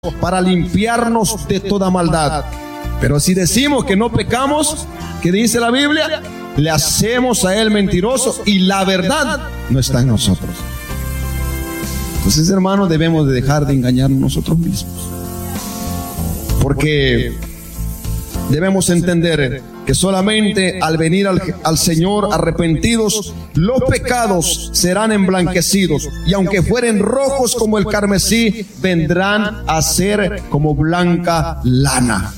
para limpiarnos de toda maldad. Pero si decimos que no pecamos, ¿qué dice la Biblia? Le hacemos a Él mentiroso y la verdad no está en nosotros. Entonces, hermanos, debemos de dejar de engañarnos nosotros mismos, porque debemos entender que solamente al venir al Señor arrepentidos, los pecados serán emblanquecidos, y aunque fueren rojos como el carmesí, vendrán a ser como blanca lana.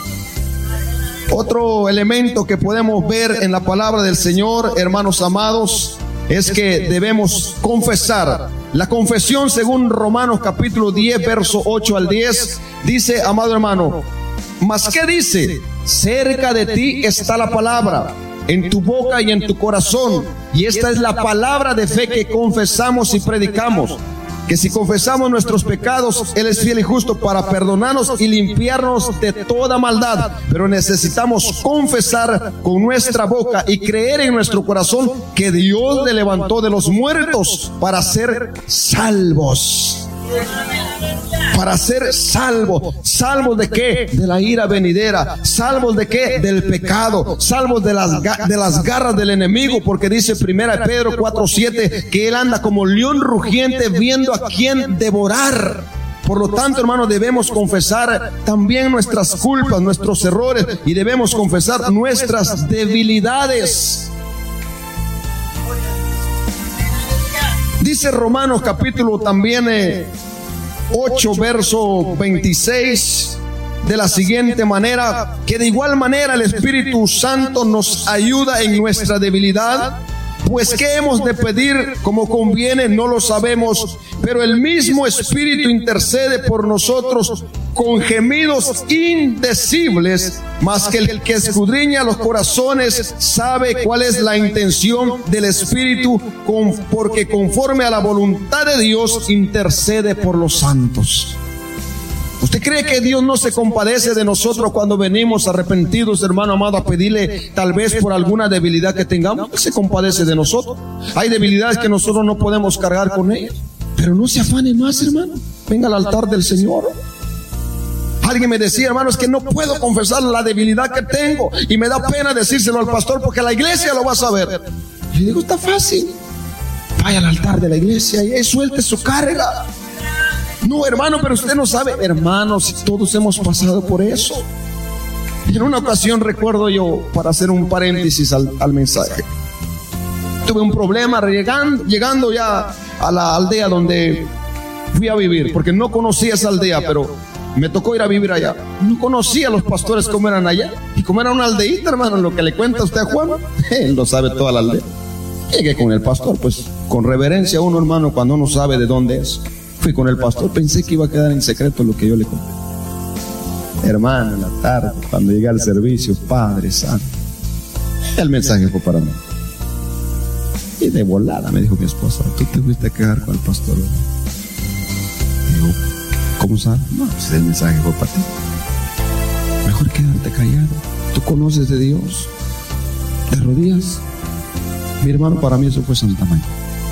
Otro elemento que podemos ver en la palabra del Señor, hermanos amados, es que debemos confesar. La confesión, según Romanos capítulo 10, verso 8 al 10, dice, amado hermano, ¿mas qué dice? Cerca de ti está la palabra, en tu boca y en tu corazón. Y esta es la palabra de fe que confesamos y predicamos, que si confesamos nuestros pecados, Él es fiel y justo para perdonarnos y limpiarnos de toda maldad. Pero necesitamos confesar con nuestra boca y creer en nuestro corazón que Dios le levantó de los muertos para ser salvos. Para ser salvos. ¿Salvos de qué? De la ira venidera. ¿Salvos de qué? Del pecado. ¿Salvos de las garras del enemigo? Porque dice 1 Pedro 4:7 que Él anda como león rugiente viendo a quién devorar. Por lo tanto, hermanos, debemos confesar también nuestras culpas, nuestros errores, y debemos confesar nuestras debilidades. Dice Romanos capítulo también 8, verso 26, de la siguiente manera, que de igual manera el Espíritu Santo nos ayuda en nuestra debilidad, pues qué hemos de pedir como conviene no lo sabemos, pero el mismo Espíritu intercede por nosotros con gemidos indecibles, mas que el que escudriña los corazones sabe cuál es la intención del Espíritu, porque conforme a la voluntad de Dios intercede por los santos. ¿Usted cree que Dios no se compadece de nosotros cuando venimos arrepentidos, hermano amado, a pedirle tal vez por alguna debilidad que tengamos? Él se compadece de nosotros. Hay debilidades que nosotros no podemos cargar con ellas, pero no se afane más, hermano. Venga al altar del Señor. Alguien me decía, hermano, es que no puedo confesar la debilidad que tengo y me da pena decírselo al pastor porque la iglesia lo va a saber. Y le digo, está fácil. Vaya al altar de la iglesia y ahí suelte su carga. No, hermano, pero usted no sabe. Hermanos, todos hemos pasado por eso. En una ocasión, recuerdo yo, para hacer un paréntesis al mensaje, tuve un problema llegando ya a la aldea donde fui a vivir, porque no conocía esa aldea, pero me tocó ir a vivir allá. No conocía a los pastores como eran allá, y como era una aldeíta, hermano, lo que le cuenta usted a Juan, él lo sabe toda la aldea. Llegué con el pastor, pues con reverencia uno, hermano, cuando uno sabe de dónde es. Fui con el pastor, pensé que iba a quedar en secreto lo que yo le conté. Hermano, en la tarde, cuando llegué al servicio, Padre Santo, el mensaje fue para mí. Y de volada me dijo mi esposa, tú te fuiste a quedar con el pastor, ¿verdad? Digo, ¿cómo sabes? No, pues el mensaje fue para ti. Mejor quedarte callado. Tú conoces de Dios. ¿Te rodillas? Mi hermano, para mí eso fue Santa Mano.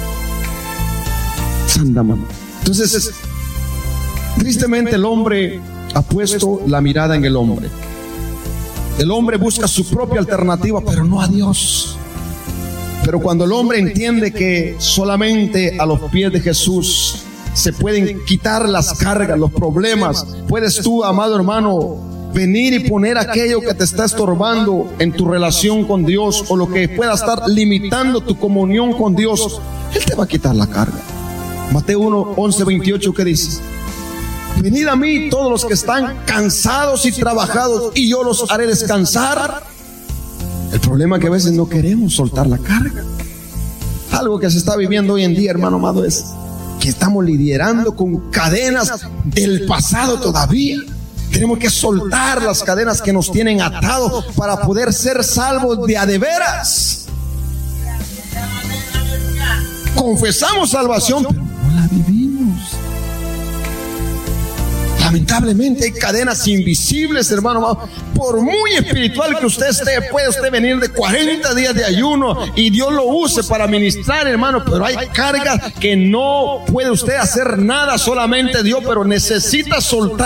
Santa Mano. Entonces, tristemente el hombre ha puesto la mirada en el hombre. El hombre busca su propia alternativa, pero no a Dios. Pero cuando el hombre entiende que solamente a los pies de Jesús se pueden quitar las cargas, los problemas, puedes tú, amado hermano, venir y poner aquello que te está estorbando en tu relación con Dios, o lo que pueda estar limitando tu comunión con Dios, Él te va a quitar la carga. Mateo 11:28, ¿qué dice? Venid a mí todos los que están cansados y trabajados, y yo los haré descansar. El problema es que a veces no queremos soltar la carga. Algo que se está viviendo hoy en día, hermano amado, es que estamos lidiando con cadenas del pasado todavía. Tenemos que soltar las cadenas que nos tienen atados para poder ser salvos de a de veras. Confesamos salvación, pero no la vivimos. lamentablemente hay cadenas invisibles, hermano. Por muy espiritual que usted esté, puede usted venir de 40 días de ayuno y Dios lo use para ministrar, hermano, pero hay cargas que no puede usted hacer nada, solamente Dios, pero necesita soltar